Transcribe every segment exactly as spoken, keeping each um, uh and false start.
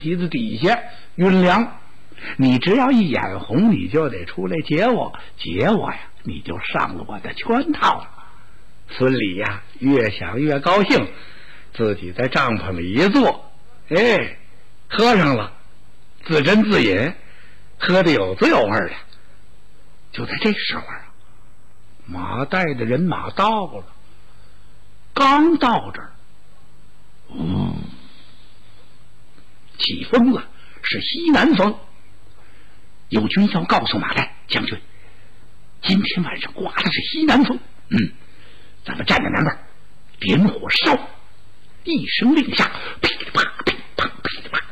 梯子底下运粮，你只要一眼红，你就得出来接我，接我呀，你就上了我的圈套了。孙李呀，越想越高兴，自己在帐篷里一坐，哎，喝上了，自斟自饮，喝得有滋有味的。就在这时候啊，马岱的人马到了，刚到这儿，嗯，起风了，是西南风。有军校告诉马岱将军，今天晚上刮的是西南风，嗯，咱们站在南边点火烧，一声令下，噼里啪噼里啪噼里啪，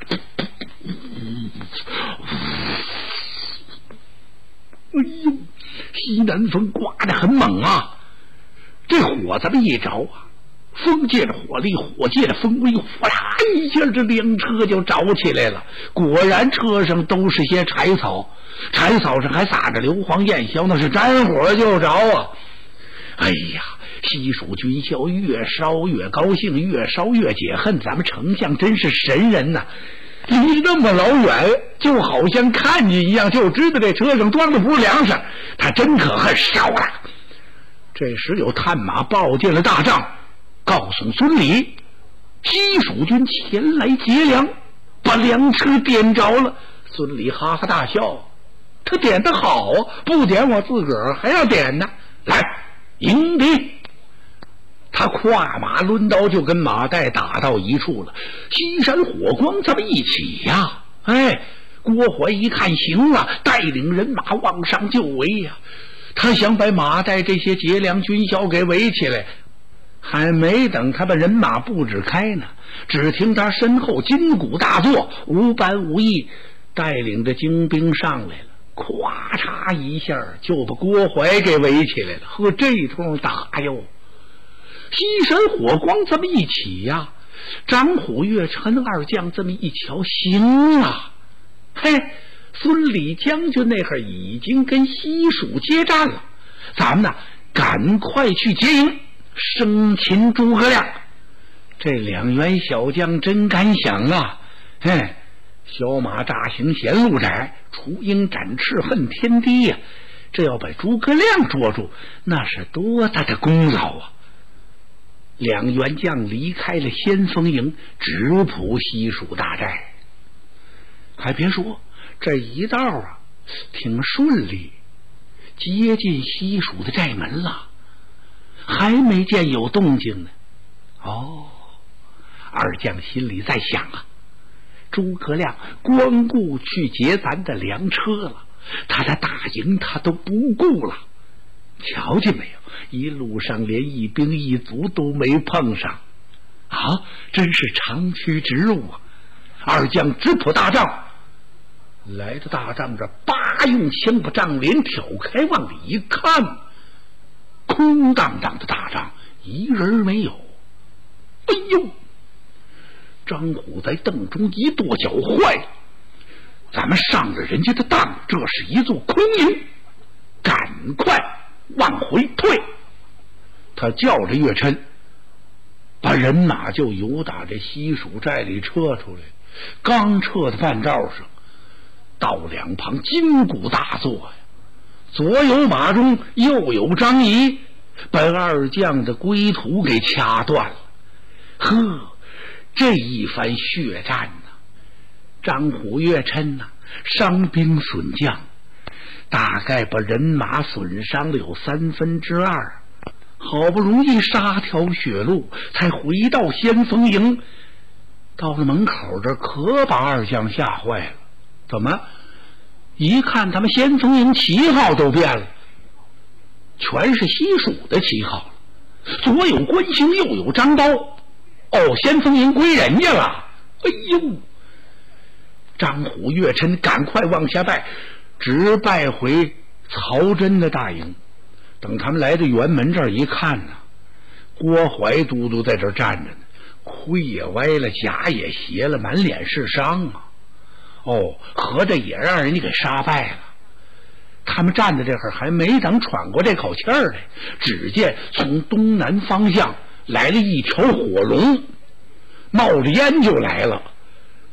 哎呦，西南风刮得很猛啊！这火咱们一着啊，风借着火力，火借着风威，哗啦一下，这辆车就着起来了。果然，车上都是些柴草，柴草上还撒着硫磺焰硝，那是沾火就着啊！哎呀，西蜀军校越烧越高兴，越烧越解恨。咱们丞相真是神人呐、啊！离那么老远，就好像看见一样，就知道这车上装的不是粮食，他真可恨，烧了。这时有探马报进了大帐，告诉孙李，西蜀军前来劫粮，把粮车点着了。孙李哈哈大笑，他点得好，不点我自个儿还要点呢。来，迎敌！他跨马抡刀就跟马岱打到一处了。西山火光这么一起呀、啊，哎，郭淮一看行了，带领人马往上就围呀、啊。他想把马岱这些劫粮军校给围起来，还没等他把人马布置开呢，只听他身后金鼓大作，无班无义带领着精兵上来了，咵嚓一下就把郭淮给围起来了。呵，这通打哟！西山火光这么一起呀、啊，张虎、岳琛二将这么一瞧，行啊！嘿，孙李将军那会儿已经跟西蜀接战了，咱们呢赶快去接应，生擒诸葛亮。这两员小将真敢想啊！嘿，小马乍行嫌路窄，雏鹰展翅恨天低呀、啊！这要把诸葛亮捉住，那是多大的功劳啊！两员将离开了先锋营，直扑西蜀大寨。还别说，这一道啊挺顺利，接近西蜀的寨门了，还没见有动静呢。哦，二将心里在想啊，诸葛亮光顾去劫咱的粮车了，他的大营他都不顾了。瞧见没有，一路上连一兵一卒都没碰上啊，真是长驱直入啊！二将直扑大帐，来到大帐这，叭用枪把帐帘挑开，往里一看，空荡荡的大帐，一人没有。哎呦！张虎在凳中一跺脚，坏了，咱们上了人家的当，这是一座空营，赶快往回退！他叫着岳琛，把人马就由打这西蜀寨里撤出来。刚撤到半道上，道两旁金鼓大作呀，左有马忠，右有张仪，把二将的归途给掐断了。呵，这一番血战呐、啊，张虎、岳琛呐、啊，伤兵损将，大概把人马损伤了有三分之二。好不容易杀条血路，才回到先锋营。到了门口这，可把二将吓坏了。怎么？一看他们先锋营旗号都变了，全是西蜀的旗号，左有关兴，右有张刀。哦，先锋营归人家了。哎呦！张虎、岳琛赶快往下拜，直拜回曹真的大营。等他们来到辕门这儿一看呢、啊，郭淮都督在这儿站着呢，盔也歪了，甲也斜了，满脸是伤啊！哦，合着也让人家给杀败了。他们站在这会儿，还没等喘过这口气儿来，只见从东南方向来了一条火龙，冒着烟就来了。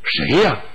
谁呀？